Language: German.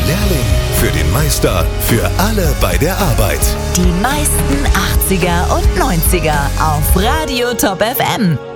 Lehrling, für den Meister, für alle bei der Arbeit. Die meisten 80er und 90er auf Radio Top FM.